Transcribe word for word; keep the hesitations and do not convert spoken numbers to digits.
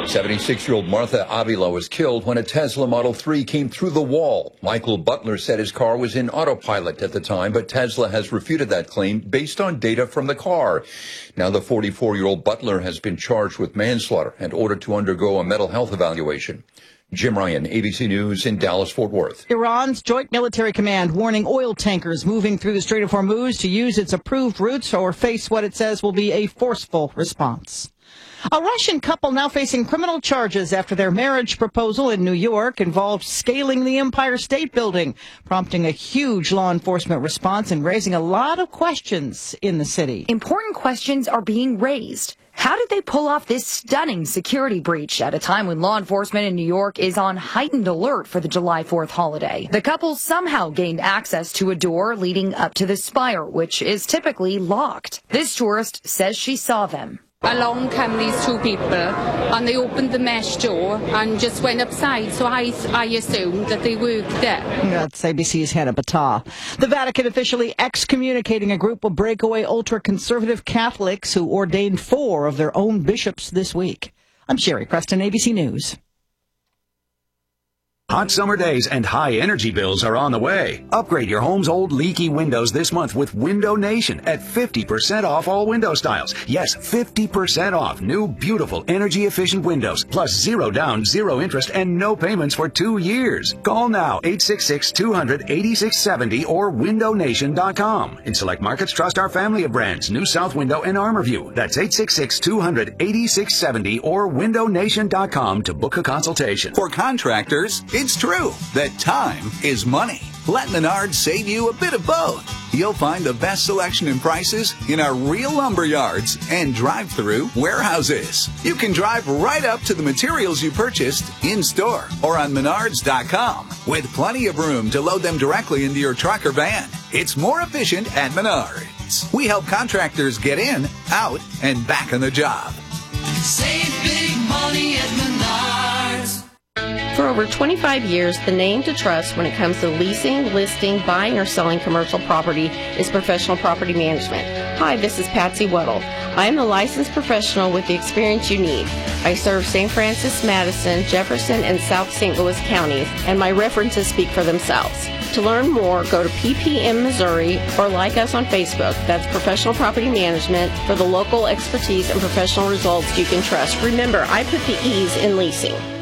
seventy-six-year-old Martha Avila was killed when a Tesla Model three came through the wall. Michael Butler said his car was in autopilot at the time, but Tesla has refuted that claim based on data from the car. Now the forty-four-year-old Butler has been charged with manslaughter and ordered to undergo a mental health evaluation. Jim Ryan, A B C News in Dallas-Fort Worth. Iran's Joint Military Command warning oil tankers moving through the Strait of Hormuz to use its approved routes or face what it says will be a forceful response. A Russian couple now facing criminal charges after their marriage proposal in New York involved scaling the Empire State Building, prompting a huge law enforcement response and raising a lot of questions in the city. Important questions are being raised. How did they pull off this stunning security breach at a time when law enforcement in New York is on heightened alert for the July fourth holiday? The couple somehow gained access to a door leading up to the spire, which is typically locked. This tourist says she saw them. Along came these two people, and they opened the mesh door and just went upside, so I, I assumed that they worked there. That's A B C's Hannah Battah. The Vatican officially excommunicating a group of breakaway ultra-conservative Catholics who ordained four of their own bishops this week. I'm Sherry Preston, A B C News. Hot summer days and high energy bills are on the way. Upgrade your home's old leaky windows this month with Window Nation at fifty percent off all window styles. Yes, fifty percent off new, beautiful, energy-efficient windows, plus zero down, zero interest, and no payments for two years. Call now, eight six six, two hundred, eighty-six seventy or window nation dot com. In select markets, trust our family of brands, New South Window and Armorview. That's eight six six, two hundred, eighty-six seventy or window nation dot com to book a consultation. For contractors, it's true that time is money. Let Menards save you a bit of both. You'll find the best selection and prices in our real lumber yards and drive-through warehouses. You can drive right up to the materials you purchased in-store or on menards dot com with plenty of room to load them directly into your truck or van. It's more efficient at Menards. We help contractors get in, out, and back on the job. Save big money at Menards. For over twenty-five years, the name to trust when it comes to leasing, listing, buying, or selling commercial property is Professional Property Management. Hi, this is Patsy Weddle. I am the licensed professional with the experience you need. I serve Saint Francis, Madison, Jefferson, and South Saint Louis counties, and my references speak for themselves. To learn more, go to P P M Missouri or like us on Facebook. That's Professional Property Management for the local expertise and professional results you can trust. Remember, I put the E's in leasing.